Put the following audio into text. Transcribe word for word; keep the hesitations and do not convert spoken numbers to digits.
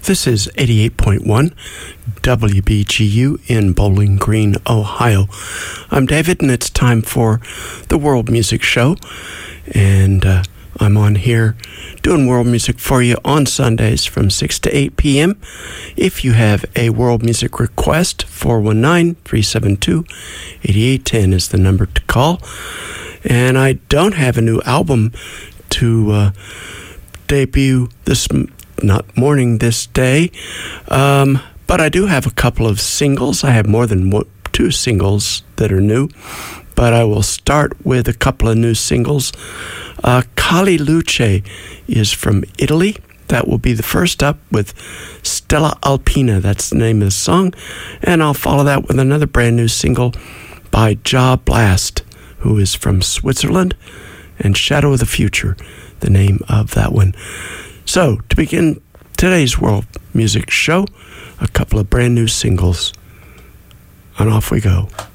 This is eighty-eight point one W B G U in Bowling Green, Ohio. I'm David, and it's time for the World Music Show. And uh, I'm on here doing world music for you on Sundays from six to eight p.m. If you have a world music request, four one nine, three seven two, eight eight one zero is the number to call. And I don't have a new album to uh, debut this not morning this day, um, but I do have a couple of singles. I have more than one, two singles that are new, but I will start with a couple of new singles. Uh, Kali Luce is from Italy. That will be the first up with Stella Alpina. That's the name of the song. And I'll follow that with another brand new single by Ja Blast, who is from Switzerland, and Shadow of the Future, the name of that one. So, to begin today's World Music Show, a couple of brand new singles, and off we go.